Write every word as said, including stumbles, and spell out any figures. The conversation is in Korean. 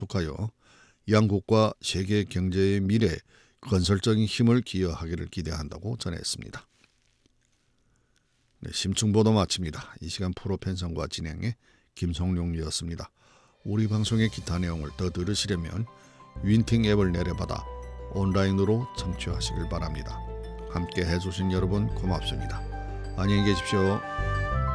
축하하여 양국과 세계 경제의 미래에 건설적인 힘을 기여하기를 기대한다고 전했습니다. 네, 심층보도 마칩니다. 이 시간 프로 편성과 진행의 김성룡이었습니다. 우리 방송의 기타 내용을 더 들으시려면 윈팅 앱을 내려받아 온라인으로 청취하시길 바랍니다. 함께 해주신 여러분 고맙습니다. 안녕히 계십시오.